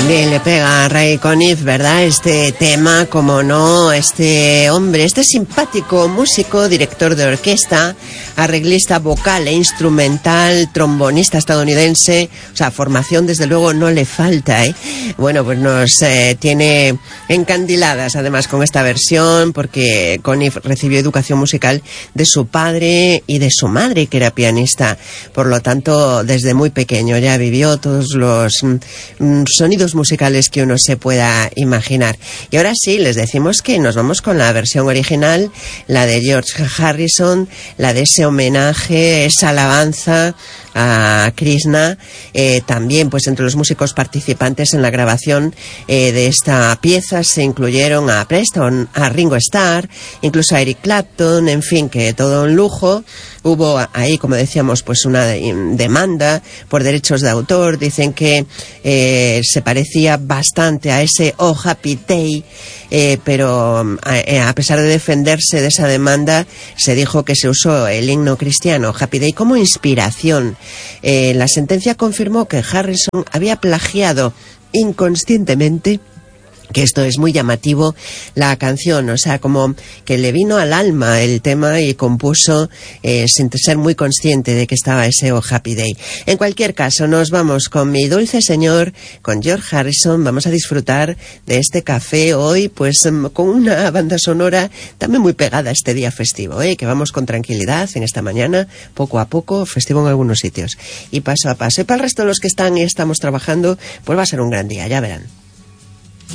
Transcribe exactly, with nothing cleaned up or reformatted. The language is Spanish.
También le pega a Ray Conniff, ¿verdad? Este tema, como no, este hombre, este simpático músico, director de orquesta, arreglista vocal e instrumental, trombonista estadounidense, o sea, formación desde luego no le falta, ¿eh? Bueno, pues nos eh, tiene encandiladas además con esta versión, porque Conniff recibió educación musical de su padre y de su madre, que era pianista, por lo tanto, desde muy pequeño ya vivió todos los mm, sonidos musicales que uno se pueda imaginar. Y ahora sí, les decimos que nos vamos con la versión original, la de George Harrison, la de ese homenaje, esa alabanza a Krishna, eh, también pues entre los músicos participantes en la grabación eh, de esta pieza se incluyeron a Preston, a Ringo Starr, incluso a Eric Clapton, en fin, que todo un lujo. Hubo ahí, como decíamos, pues una demanda por derechos de autor. Dicen que eh, se parecía bastante a ese Oh Happy Day, eh, pero a, a pesar de defenderse de esa demanda, se dijo que se usó el himno cristiano Happy Day como inspiración. Eh, la sentencia confirmó que Harrison había plagiado inconscientemente, que esto es muy llamativo, la canción, o sea, como que le vino al alma el tema y compuso eh, sin ser muy consciente de que estaba ese Oh Happy Day. En cualquier caso, nos vamos con Mi Dulce Señor, con George Harrison. Vamos a disfrutar de este café hoy, pues con una banda sonora también muy pegada a este día festivo, ¿eh? Que vamos con tranquilidad en esta mañana, poco a poco, festivo en algunos sitios, y paso a paso. Y para el resto de los que están y estamos trabajando, pues va a ser un gran día, ya verán.